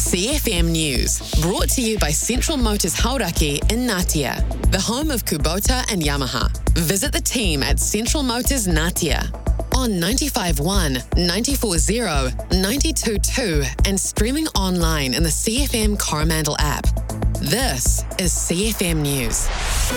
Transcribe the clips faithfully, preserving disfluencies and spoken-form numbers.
C F M News, brought to you by Central Motors Hauraki in Ngatea, the home of Kubota and Yamaha. Visit the team at Central Motors Ngatea on ninety-five point one, ninety-four point zero, ninety-two point two and streaming online in the C F M Coromandel app. This is C F M News.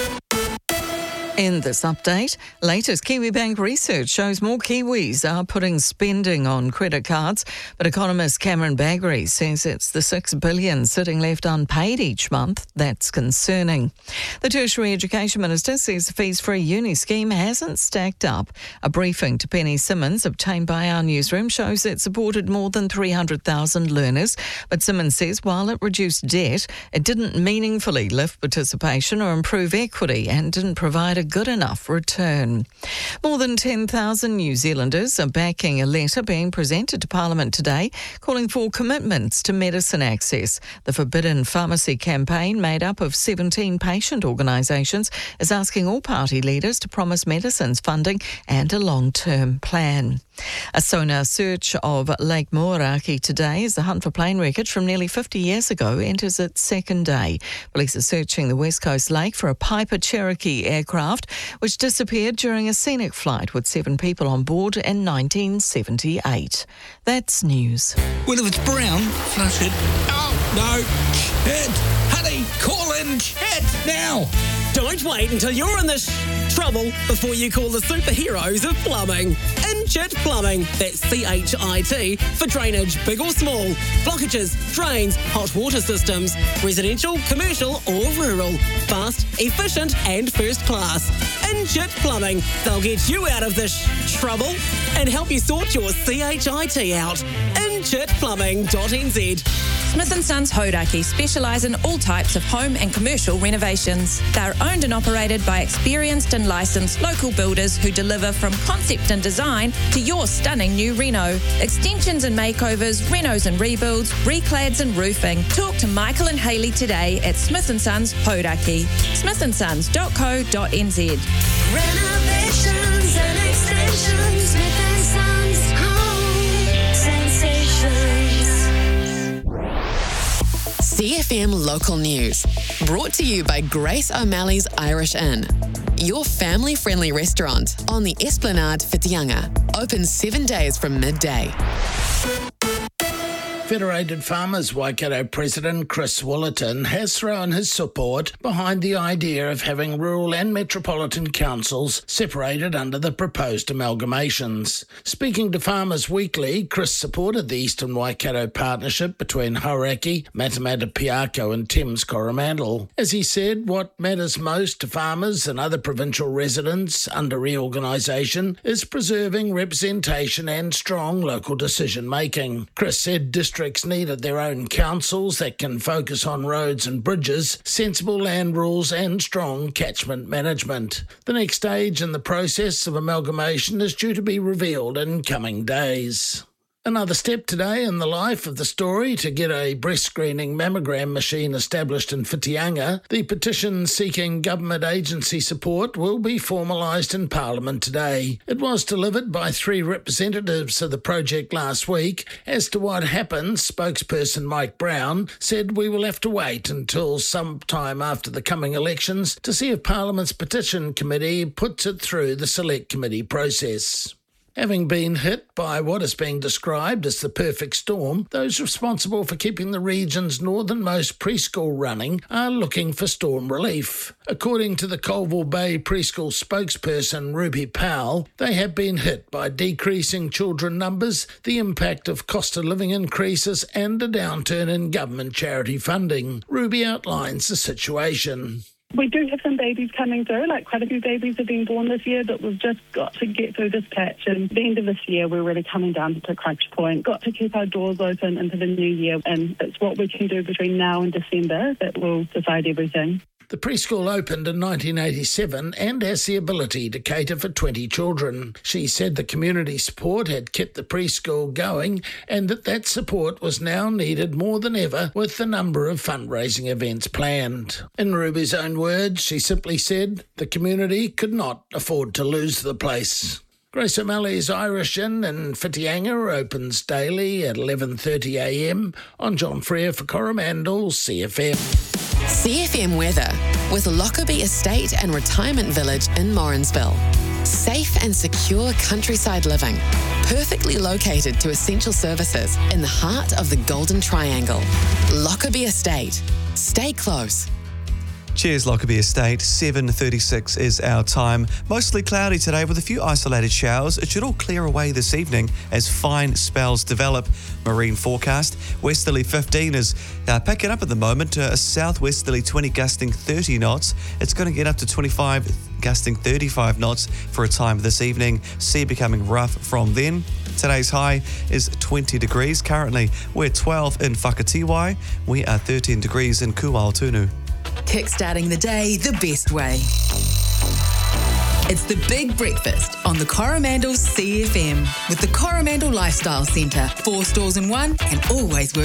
In this update, latest Kiwibank research shows more Kiwis are putting spending on credit cards, but economist Cameron Baggery says it's the six billion dollars sitting left unpaid each month that's concerning. The Tertiary Education Minister says the fees for a uni scheme hasn't stacked up. A briefing to Penny Simmons obtained by our newsroom shows it supported more than three hundred thousand learners, but Simmons says while it reduced debt, it didn't meaningfully lift participation or improve equity and didn't provide a good enough return. More than ten thousand New Zealanders are backing a letter being presented to Parliament today calling for commitments to medicine access. The Forbidden Pharmacy campaign, made up of seventeen patient organisations, is asking all party leaders to promise medicines funding and a long-term plan. A sonar search of Lake Moeraki today as the hunt for plane wreckage from nearly fifty years ago enters its second day. Police are searching the West Coast Lake for a Piper Cherokee aircraft which disappeared during a scenic flight with seven people on board in nineteen seventy-eight. That's news. Well, if it's brown, flush it. Oh, no. Chet! Honey, call in Chet now! Don't wait until you're in this trouble before you call the superheroes of plumbing. Inchit Plumbing, that's C H I T, for drainage, big or small, blockages, drains, hot water systems, residential, commercial or rural. Fast, efficient and first class. Inchit Plumbing, they'll get you out of this trouble and help you sort your C H I T out. inchit plumbing dot n z. Smith and Sons Hauraki specialise in all types of home and commercial renovations. They're owned and operated by experienced and licensed local builders who deliver from concept and design to your stunning new reno. Extensions and makeovers, renos and rebuilds, reclads and roofing. Talk to Michael and Hayley today at Smith and Sons Hauraki. smith and sons dot co dot n z. Renovations and extensions, Smith and Sons Home Sensations. C F M Local News, brought to you by Grace O'Malley's Irish Inn, your family-friendly restaurant on the Esplanade Whitianga, open seven days from midday. Federated Farmers Waikato President Chris Willerton has thrown his support behind the idea of having rural and metropolitan councils separated under the proposed amalgamations. Speaking to Farmers Weekly, Chris supported the Eastern Waikato partnership between Hauraki, Matamata Piako and Thames Coromandel. As he said, what matters most to farmers and other provincial residents under reorganisation is preserving representation and strong local decision-making. Chris said district Districts needed their own councils that can focus on roads and bridges, sensible land rules and strong catchment management. The next stage in the process of amalgamation is due to be revealed in coming days. Another step today in the life of the story to get a breast screening mammogram machine established in Whitianga. The petition seeking government agency support will be formalised in Parliament today. It was delivered by three representatives of the project last week. As to what happens, spokesperson Mike Brown said we will have to wait until sometime after the coming elections to see if Parliament's petition committee puts it through the select committee process. Having been hit by what is being described as the perfect storm, those responsible for keeping the region's northernmost preschool running are looking for storm relief. According to the Colville Bay preschool spokesperson Ruby Powell, they have been hit by decreasing children numbers, the impact of cost of living increases and a downturn in government charity funding. Ruby outlines the situation. We do have some babies coming through, like quite a few babies have been born this year, but we've just got to get through this patch. And at the end of this year, we're really coming down to crunch point. Got to keep our doors open into the new year, and it's what we can do between now and December that will decide everything. The preschool opened in nineteen eighty-seven and has the ability to cater for twenty children. She said the community support had kept the preschool going and that that support was now needed more than ever with the number of fundraising events planned. In Ruby's own words, she simply said the community could not afford to lose the place. Grace O'Malley's Irish Inn in Whitianga opens daily at eleven thirty a m on John Freer for Coromandel C F M. C F M weather with Lockerbie Estate and Retirement Village in Morrinsville. Safe and secure countryside living, perfectly located to essential services in the heart of the Golden Triangle. Lockerbie Estate. Stay close. Cheers, Lockerbie Estate. seven thirty-six is our time. Mostly cloudy today with a few isolated showers. It should all clear away this evening as fine spells develop. Marine forecast. Westerly fifteen is uh, picking up at the moment. Uh, a southwesterly twenty gusting thirty knots. It's going to get up to twenty-five gusting thirty-five knots for a time this evening. Sea becoming rough from then. Today's high is twenty degrees. Currently, we're twelve in Whakatiwai. We are thirteen degrees in Kuaotunu. Kickstarting the day the best way. It's the Big Breakfast on the Coromandel C F M with the Coromandel Lifestyle Centre. Four stores in one and always worth